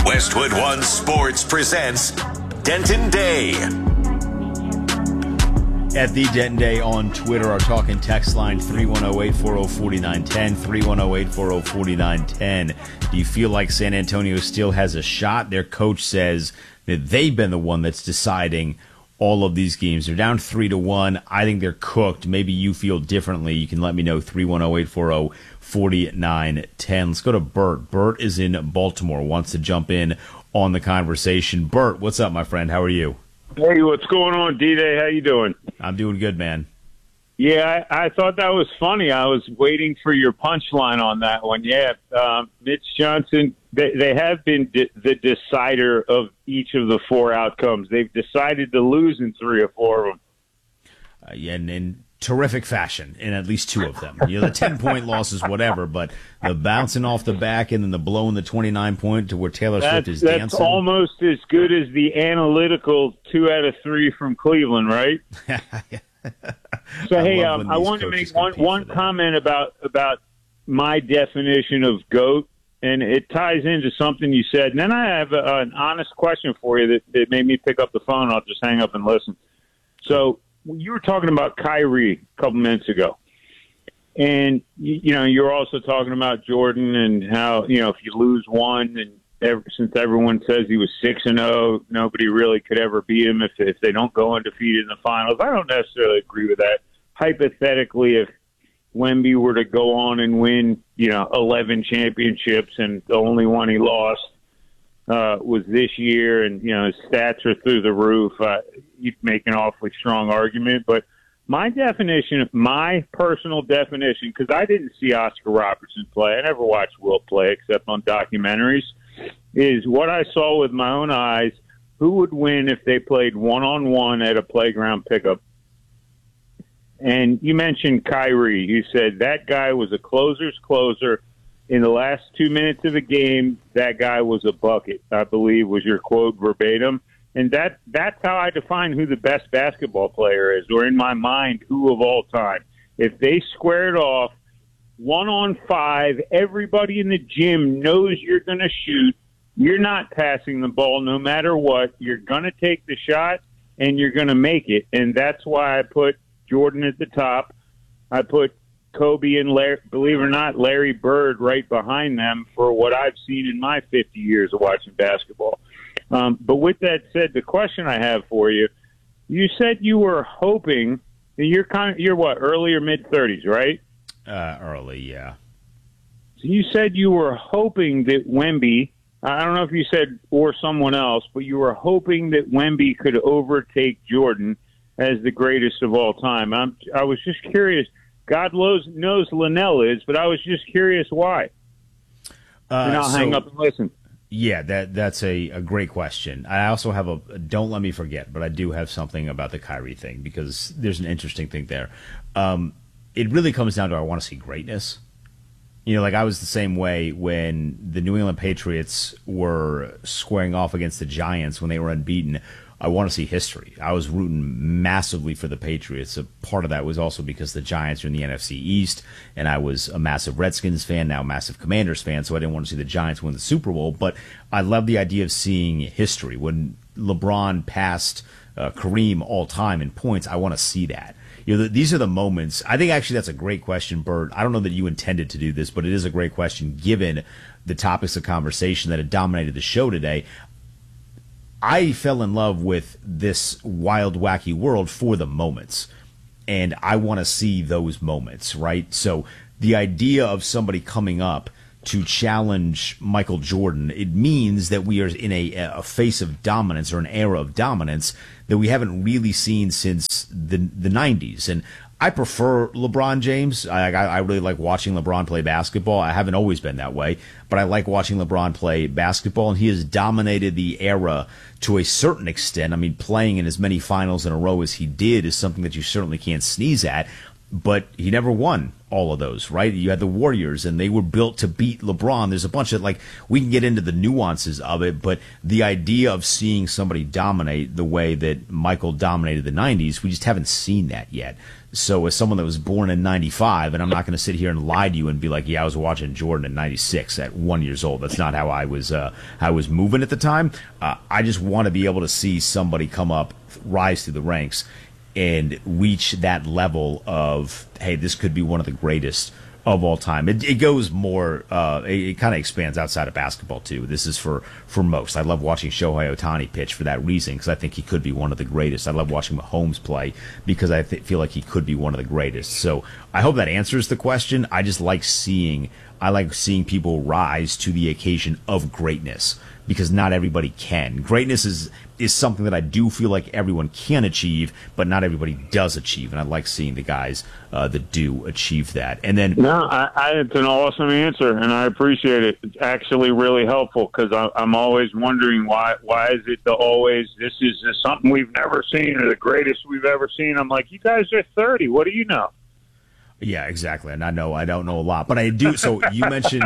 Westwood One Sports presents Denton Day. At the Denton Day on Twitter, our talking text line 310-840-4910, 310-840-4910. Do you feel like San Antonio still has a shot? Their coach says that they've been the one that's deciding all of these games. They're down 3-1. I think they're cooked. Maybe you feel differently. You can let me know, 310-840-4910. Let's go to Bert. Bert is in Baltimore, wants to jump in on the conversation. Bert, what's up, my friend? How are you? Hey, what's going on, D-Day? How you doing? I'm doing good, man. Yeah, I thought that was funny. I was waiting for your punchline on that one. Yeah, Mitch Johnson, they have been the decider of each of the four outcomes. They've decided to lose in 3 or 4 of them. Yeah, and in terrific fashion in at least 2 of them. You know, the 10-point losses, whatever, but the bouncing off the back and then the blowing the 29-point to where Taylor Swift is dancing. That's almost as good as the analytical 2 out of 3 from Cleveland, right? So, hey, I want to make one comment about my definition of GOAT, and it ties into something you said. And then I have an honest question for you that made me pick up the phone. I'll just hang up and listen. So you were talking about Kyrie a couple minutes ago. And, you know, you're also talking about Jordan and how, you know, if you lose one and since everyone says he was 6-0, nobody really could ever beat him if they don't go undefeated in the finals. I don't necessarily agree with that. Hypothetically, if Wemby were to go on and win, 11 championships and the only one he lost was this year, and his stats are through the roof, you'd make an awfully strong argument. But my personal definition, because I didn't see Oscar Robertson play, I never watched Will play except on documentaries, is what I saw with my own eyes. Who would win if they played one-on-one at a playground pickup? And you mentioned Kyrie. You said that guy was a closer's closer. In the last 2 minutes of the game, that guy was a bucket, I believe was your quote verbatim. And that's how I define who the best basketball player is, or in my mind, who of all time. If they squared off 1-on-5, everybody in the gym knows you're going to shoot. You're not passing the ball no matter what. You're going to take the shot, and you're going to make it. And that's why I put Jordan at the top. I put Kobe and, believe it or not, Larry Bird right behind them for what I've seen in my 50 years of watching basketball. But with that said, the question I have for you, you said you were hoping – you're what, early or mid-30s, right? Early, yeah. So you said you were hoping that Wemby – I don't know if you said or someone else, but you were hoping that Wemby could overtake Jordan as the greatest of all time. I was just curious. God knows Linnell is, but I was just curious why. And I'll hang up and listen. Yeah, that's a great question. I also have don't let me forget, but I do have something about the Kyrie thing because there's an interesting thing there. It really comes down to I want to see greatness. Like I was the same way when the New England Patriots were squaring off against the Giants when they were unbeaten. I want to see history. I was rooting massively for the Patriots. A part of that was also because the Giants are in the NFC East, and I was a massive Redskins fan, now a massive Commanders fan, so I didn't want to see the Giants win the Super Bowl. But I love the idea of seeing history. When LeBron passed Kareem all time in points, I want to see that. These are the moments. I think actually that's a great question, Bert. I don't know that you intended to do this, but it is a great question given the topics of conversation that have dominated the show today. I fell in love with this wild, wacky world for the moments, and I want to see those moments, right? So the idea of somebody coming up to challenge Michael Jordan, it means that we are in a phase of dominance or an era of dominance that we haven't really seen since the 90s. And I prefer LeBron James. I really like watching LeBron play basketball. I haven't always been that way, but I like watching LeBron play basketball, and he has dominated the era to a certain extent. I mean, playing in as many finals in a row as he did is something that you certainly can't sneeze at. but he never won all of those, right? You had the Warriors, and they were built to beat LeBron. There's a bunch of, like, we can get into the nuances of it, but the idea of seeing somebody dominate the way that Michael dominated the 90s, we just haven't seen that yet. So as someone that was born in 95, and I'm not going to sit here and lie to you and be like, yeah, I was watching Jordan in 96 at 1 year old. That's not how I was moving at the time. I just want to be able to see somebody come up, rise through the ranks, and reach that level of, hey, this could be one of the greatest of all time. It goes more, it kind of expands outside of basketball, too. This is for most. I love watching Shohei Ohtani pitch for that reason, because I think he could be one of the greatest. I love watching Mahomes play because I feel like he could be one of the greatest. So I hope that answers the question. I just like seeing people rise to the occasion of greatness, because not everybody can. Greatness is something that I do feel like everyone can achieve, but not everybody does achieve. And I like seeing the guys that do achieve that. And then, no, it's an awesome answer, and I appreciate it. It's actually really helpful, because I'm always wondering why is it this is something we've never seen, or the greatest we've ever seen. I'm like, you guys are 30. What do you know? Yeah, exactly. And I don't know a lot, but I do. So you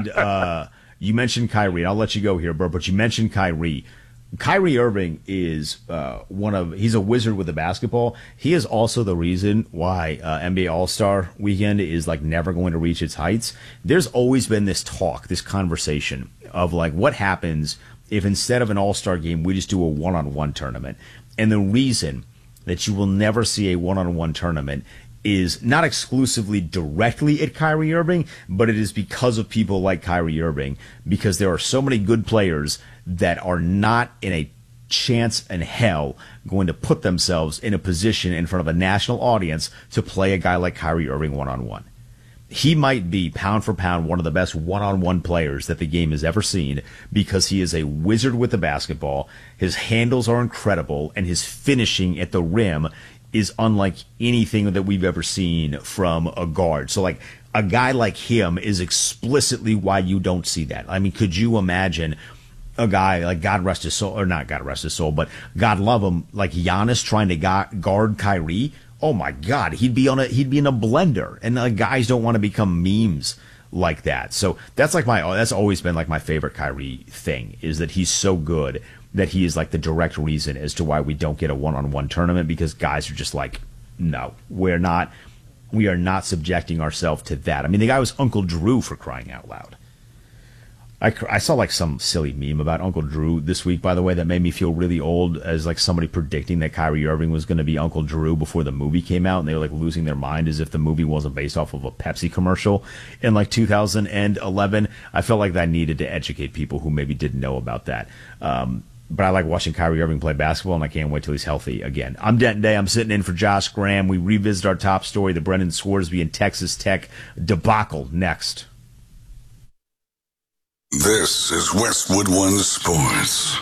mentioned Kyrie. I'll let you go here, Bert, but you mentioned Kyrie. Kyrie Irving is he's a wizard with the basketball. He is also the reason why NBA All-Star Weekend is like never going to reach its heights. There's always been this conversation of like, what happens if instead of an All-Star game, we just do a one-on-one tournament? And the reason that you will never see a one-on-one tournament is not exclusively directly at Kyrie Irving, but it is because of people like Kyrie Irving, because there are so many good players that are not in a chance in hell going to put themselves in a position in front of a national audience to play a guy like Kyrie Irving one-on-one. He might be, pound for pound, one of the best one-on-one players that the game has ever seen, because he is a wizard with the basketball. His handles are incredible, and his finishing at the rim is unlike anything that we've ever seen from a guard. So, like, a guy like him is explicitly why you don't see that. I mean, could you imagine a guy like, God rest his soul, or not God rest his soul, but God love him, like Giannis trying to guard Kyrie? Oh my God, he'd be in a blender, and guys don't want to become memes like that. So that's always been like my favorite Kyrie thing, is that he's so good that he is like the direct reason as to why we don't get a one-on-one tournament, because guys are just like, no, we are not subjecting ourselves to that. I mean, the guy was Uncle Drew, for crying out loud. I saw like some silly meme about Uncle Drew this week, by the way, that made me feel really old, as like somebody predicting that Kyrie Irving was going to be Uncle Drew before the movie came out, and they were like losing their mind as if the movie wasn't based off of a Pepsi commercial in like 2011. I felt like I needed to educate people who maybe didn't know about that. But I like watching Kyrie Irving play basketball, and I can't wait till he's healthy again. I'm Denton Day. I'm sitting in for Josh Graham. We revisit our top story, the Brendan Scoresby and Texas Tech debacle, next. This is Westwood One Sports.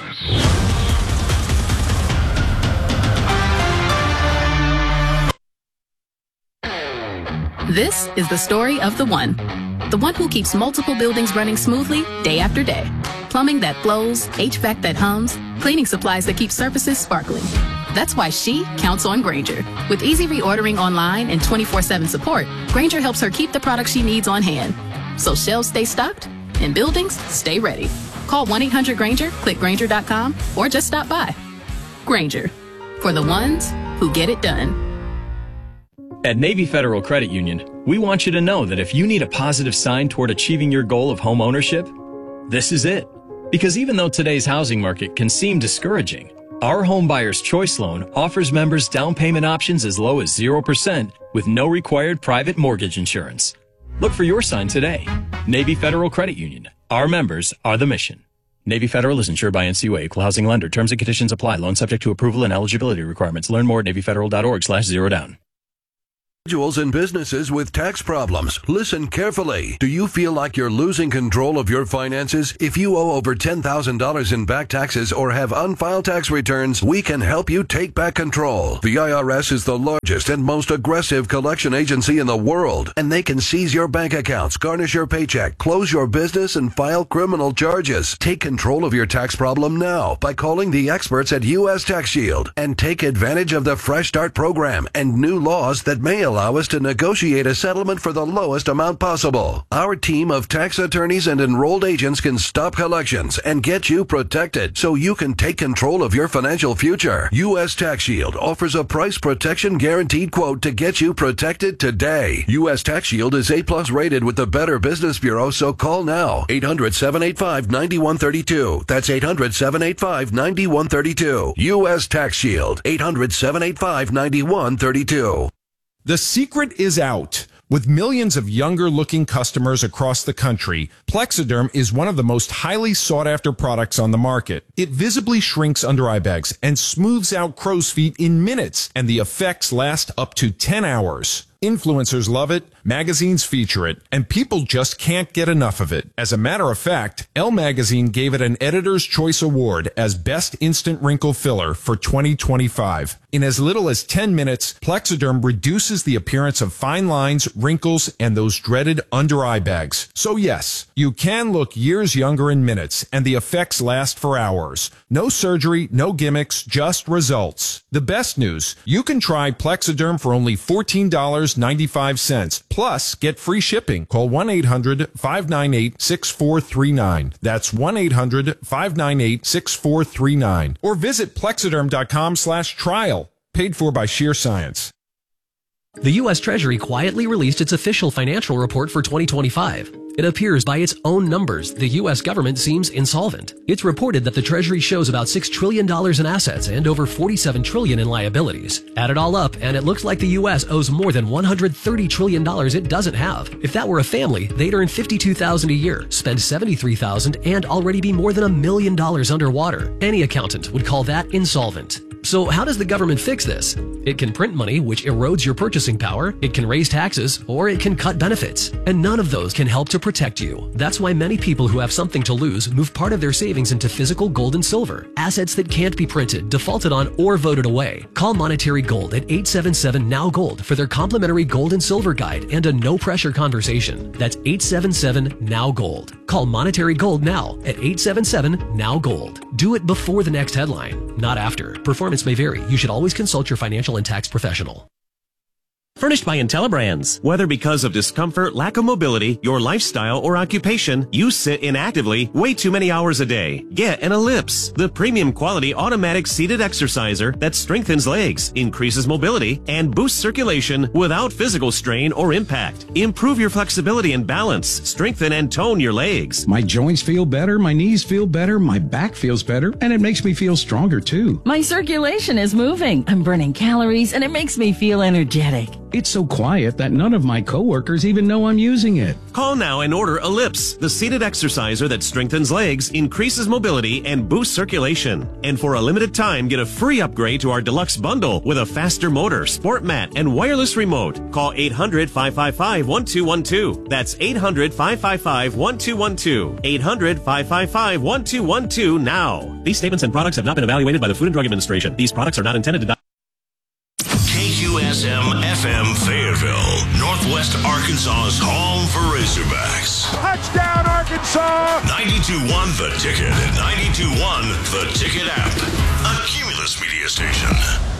This is the story of the one who keeps multiple buildings running smoothly day after day. Plumbing that flows, HVAC that hums, cleaning supplies that keep surfaces sparkling. That's why she counts on Grainger. With easy reordering online and 24/7 support, Grainger helps her keep the products she needs on hand, so shelves stay stocked and buildings stay ready. Call 1-800-GRAINGER, click Grainger.com, or just stop by. Grainger, for the ones who get it done. At Navy Federal Credit Union, we want you to know that if you need a positive sign toward achieving your goal of home ownership, this is it. Because even though today's housing market can seem discouraging, our Home Buyer's Choice Loan offers members down payment options as low as 0% with no required private mortgage insurance. Look for your sign today. Navy Federal Credit Union. Our members are the mission. Navy Federal is insured by NCUA, Equal Housing Lender. Terms and conditions apply. Loan subject to approval and eligibility requirements. Learn more at NavyFederal.org/zerodown. Individuals and businesses with tax problems, listen carefully. Do you feel like you're losing control of your finances? If you owe over $10,000 in back taxes or have unfiled tax returns, we can help you take back control. The IRS is the largest and most aggressive collection agency in the world, and they can seize your bank accounts, garnish your paycheck, close your business, and file criminal charges. Take control of your tax problem now by calling the experts at U.S. Tax Shield and take advantage of the Fresh Start program and new laws that may allow allow us to negotiate a settlement for the lowest amount possible. Our team of tax attorneys and enrolled agents can stop collections and get you protected so you can take control of your financial future. U.S. Tax Shield offers a price protection guaranteed quote to get you protected today. U.S. Tax Shield is A+ rated with the Better Business Bureau, so call now. 800-785-9132. That's 800-785-9132. U.S. Tax Shield. 800-785-9132. The secret is out. With millions of younger-looking customers across the country, Plexiderm is one of the most highly sought-after products on the market. It visibly shrinks under-eye bags and smooths out crow's feet in minutes, and the effects last up to 10 hours. Influencers love it, magazines feature it, and people just can't get enough of it. As a matter of fact, Elle Magazine gave it an Editor's Choice Award as Best Instant Wrinkle Filler for 2025. In as little as 10 minutes, Plexiderm reduces the appearance of fine lines, wrinkles, and those dreaded under-eye bags. So yes, you can look years younger in minutes, and the effects last for hours. No surgery, no gimmicks, just results. The best news, you can try Plexiderm for only $14.95. Plus, get free shipping. Call 1-800-598-6439. That's 1-800-598-6439. Or visit Plexiderm.com/trial. Paid for by Sheer Science. The U.S. Treasury quietly released its official financial report for 2025. It appears by its own numbers, the U.S. government seems insolvent. It's reported that the Treasury shows about $6 trillion in assets and over $47 trillion in liabilities. Add it all up, and it looks like the U.S. owes more than $130 trillion it doesn't have. If that were a family, they'd earn $52,000 a year, spend $73,000, and already be more than $1 million underwater. Any accountant would call that insolvent. So how does the government fix this? It can print money, which erodes your purchasing power, it can raise taxes, or it can cut benefits. And none of those can help to protect you. That's why many people who have something to lose move part of their savings into physical gold and silver, assets that can't be printed, defaulted on, or voted away. Call Monetary Gold at 877-NOW-GOLD for their complimentary gold and silver guide and a no-pressure conversation. That's 877-NOW-GOLD. Call Monetary Gold now at 877-NOW-GOLD. Do it before the next headline, not after. Performance may vary. You should always consult your financial and tax professional. Furnished by IntelliBrands. Whether because of discomfort, lack of mobility, your lifestyle, or occupation, you sit inactively way too many hours a day. Get an Ellipse, the premium quality automatic seated exerciser that strengthens legs, increases mobility, and boosts circulation without physical strain or impact. Improve your flexibility and balance, strengthen and tone your legs. My joints feel better, my knees feel better, my back feels better, and it makes me feel stronger too. My circulation is moving, I'm burning calories, and it makes me feel energetic. It's so quiet that none of my coworkers even know I'm using it. Call now and order Ellipse, the seated exerciser that strengthens legs, increases mobility, and boosts circulation. And for a limited time, get a free upgrade to our deluxe bundle with a faster motor, sport mat, and wireless remote. Call 800-555-1212. That's 800-555-1212. 800-555-1212 now. These statements and products have not been evaluated by the Food and Drug Administration. These products are not intended to KQSM-FM Fayetteville, Northwest Arkansas's home for Razorbacks. Touchdown, Arkansas! 92.1 The Ticket and 92.1 The Ticket app. A Cumulus media station.